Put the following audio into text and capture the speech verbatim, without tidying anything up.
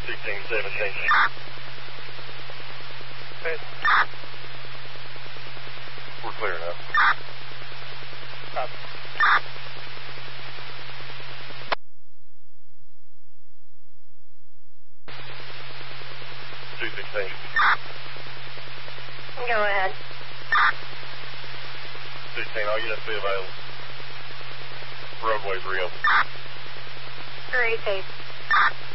sixteen seventeen. Okay. We're clear now. Copy. two sixteen. Go ahead. sixteen, all units be available. Roadways reopened. Great, Dave.